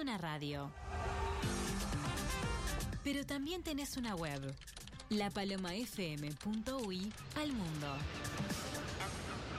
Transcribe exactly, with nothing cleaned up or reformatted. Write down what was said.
una radio, pero también tenés una web, la paloma f m punto u y al mundo.